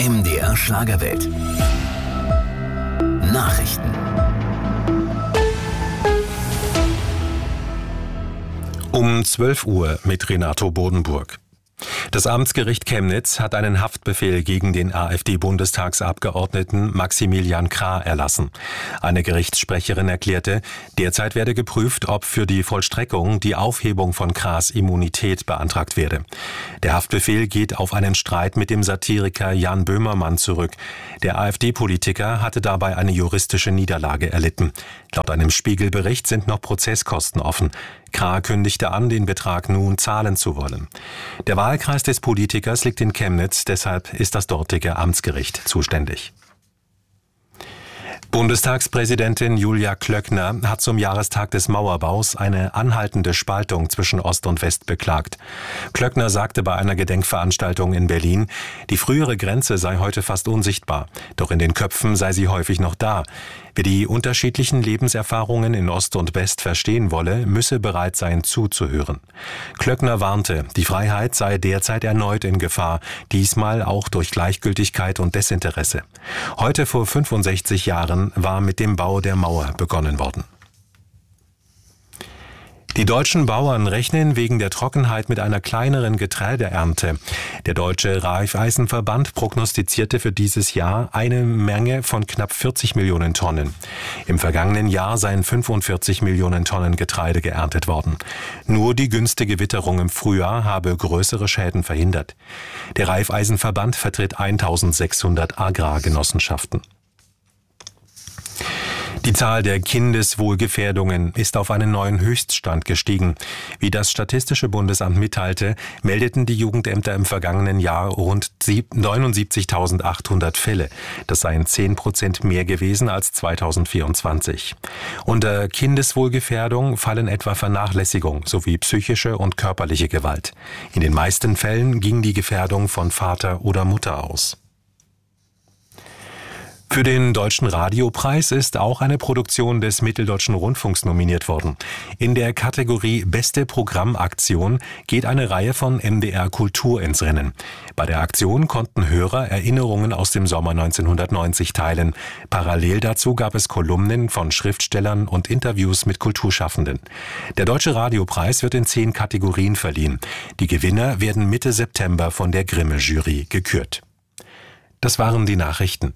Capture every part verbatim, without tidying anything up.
M D R Schlagerwelt. Nachrichten. Um zwölf Uhr mit Renato Bodenburg. Das Amtsgericht Chemnitz hat einen Haftbefehl gegen den AfD-Bundestagsabgeordneten Maximilian Krah erlassen. Eine Gerichtssprecherin erklärte, derzeit werde geprüft, ob für die Vollstreckung die Aufhebung von Krahs Immunität beantragt werde. Der Haftbefehl geht auf einen Streit mit dem Satiriker Jan Böhmermann zurück. Der AfD-Politiker hatte dabei eine juristische Niederlage erlitten. Laut einem Spiegelbericht sind noch Prozesskosten offen. Krah kündigte an, den Betrag nun zahlen zu wollen. Der Wahlkreis des Politikers liegt in Chemnitz, deshalb ist das dortige Amtsgericht zuständig. Bundestagspräsidentin Julia Klöckner hat zum Jahrestag des Mauerbaus eine anhaltende Spaltung zwischen Ost und West beklagt. Klöckner sagte bei einer Gedenkveranstaltung in Berlin, die frühere Grenze sei heute fast unsichtbar, doch in den Köpfen sei sie häufig noch da. Wer die unterschiedlichen Lebenserfahrungen in Ost und West verstehen wolle, müsse bereit sein zuzuhören. Klöckner warnte, die Freiheit sei derzeit erneut in Gefahr, diesmal auch durch Gleichgültigkeit und Desinteresse. Heute vor fünfundsechzig Jahren war mit dem Bau der Mauer begonnen worden. Die deutschen Bauern rechnen wegen der Trockenheit mit einer kleineren Getreideernte. Der Deutsche Raiffeisenverband prognostizierte für dieses Jahr eine Menge von knapp vierzig Millionen Tonnen. Im vergangenen Jahr seien fünfundvierzig Millionen Tonnen Getreide geerntet worden. Nur die günstige Witterung im Frühjahr habe größere Schäden verhindert. Der Raiffeisenverband vertritt eintausendsechshundert Agrargenossenschaften. Die Zahl der Kindeswohlgefährdungen ist auf einen neuen Höchststand gestiegen. Wie das Statistische Bundesamt mitteilte, meldeten die Jugendämter im vergangenen Jahr rund neunundsiebzigtausendachthundert Fälle. Das seien zehn Prozent mehr gewesen als zweitausendvierundzwanzig. Unter Kindeswohlgefährdung fallen etwa Vernachlässigung sowie psychische und körperliche Gewalt. In den meisten Fällen ging die Gefährdung von Vater oder Mutter aus. Für den Deutschen Radiopreis ist auch eine Produktion des Mitteldeutschen Rundfunks nominiert worden. In der Kategorie Beste Programmaktion geht eine Reihe von M D R Kultur ins Rennen. Bei der Aktion konnten Hörer Erinnerungen aus dem Sommer neunzehnhundertneunzig teilen. Parallel dazu gab es Kolumnen von Schriftstellern und Interviews mit Kulturschaffenden. Der Deutsche Radiopreis wird in zehn Kategorien verliehen. Die Gewinner werden Mitte September von der Grimme-Jury gekürt. Das waren die Nachrichten.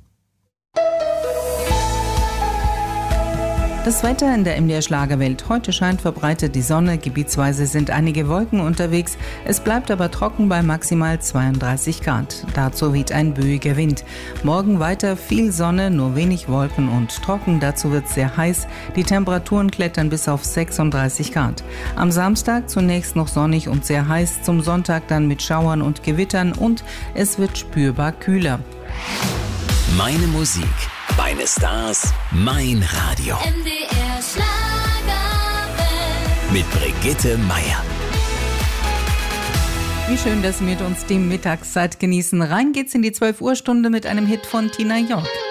Das Wetter in der M D R Schlagerwelt. Heute scheint verbreitet die Sonne, gebietsweise sind einige Wolken unterwegs. Es bleibt aber trocken bei maximal zweiunddreißig Grad. Dazu weht ein böiger Wind. Morgen weiter viel Sonne, nur wenig Wolken und trocken. Dazu wird es sehr heiß. Die Temperaturen klettern bis auf sechsunddreißig Grad. Am Samstag zunächst noch sonnig und sehr heiß. Zum Sonntag dann mit Schauern und Gewittern und es wird spürbar kühler. Meine Musik, meine Stars, mein Radio. M D R Schlagerwelt. Mit Brigitte Meier. Wie schön, dass Sie mit uns die Mittagszeit genießen. Rein geht's in die zwölf Uhr Stunde mit einem Hit von Tina York.